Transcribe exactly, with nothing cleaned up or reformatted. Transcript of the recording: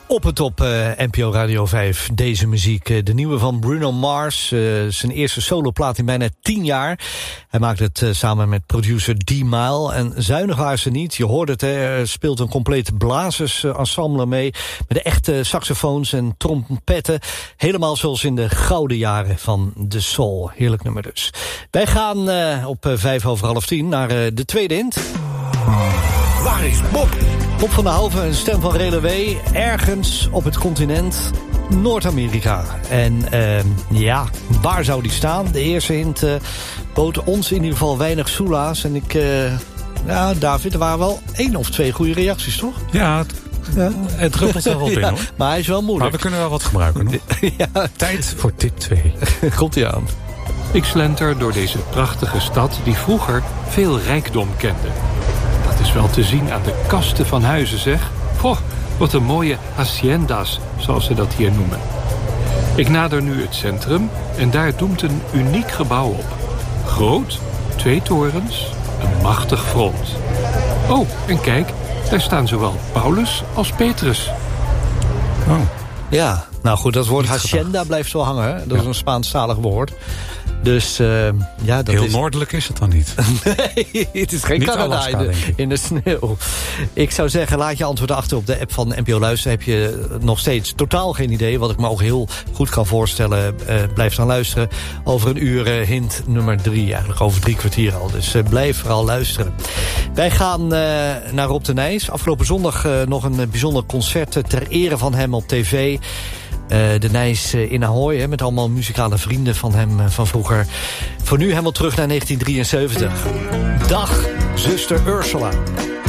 Op het op uh, N P O Radio vijf, deze muziek. Uh, de nieuwe van Bruno Mars. Uh, zijn eerste soloplaat in bijna tien jaar. Hij maakt het uh, samen met producer D-Mile. En zuinig waren ze niet. Je hoort het, hè, er speelt een compleet blazersensemble mee. Met de echte saxofoons en trompetten. Helemaal zoals in de gouden jaren van de soul. Heerlijk nummer dus. Wij gaan uh, op uh, vijf over half tien naar uh, de tweede hint. Waar is Bob? Bob van der Houven, een stem van Relewee, ergens op het continent Noord-Amerika. En uh, ja, waar zou die staan? De eerste hint uh, bood ons in ieder geval weinig soelaas. En ik, uh, ja, David, er waren wel één of twee goede reacties, toch? Ja, het, ja. het druppelt er wel in, ja, hoor. Maar hij is wel moeilijk. Maar we kunnen wel wat gebruiken, hoor. Ja. Tijd voor tip twee. Komt-ie aan. Ik slenter door deze prachtige stad die vroeger veel rijkdom kende. Dat is wel te zien aan de kasten van huizen, zeg. Goh, wat een mooie hacienda's, zoals ze dat hier noemen. Ik nader nu het centrum en daar doemt een uniek gebouw op. Groot, twee torens, een machtig front. Oh, en kijk, daar staan zowel Paulus als Petrus. Oh. Ja, nou goed, dat woord hacienda blijft wel hangen. Hè? Dat ja. is een Spaanstalig woord. Dus, uh, ja, dat Heel is... noordelijk is het dan niet. Nee, het is geen niet Canada Alaska, in, de, in de sneeuw. Ik zou zeggen, laat je antwoorden achter op de app van N P O Luisteren. Heb je nog steeds totaal geen idee, wat ik me ook heel goed kan voorstellen. Uh, blijf dan luisteren. Over een uur uh, hint nummer drie, eigenlijk over drie kwartier al. Dus uh, blijf vooral luisteren. Wij gaan uh, naar Rob de Nijs. Afgelopen zondag uh, nog een uh, bijzonder concert uh, ter ere van hem op tv. Uh, de Nijs uh, in Ahoy, hè, met allemaal muzikale vrienden van hem uh, van vroeger. Voor nu helemaal terug naar negentien drieënzeventig. Dag, zuster Ursula.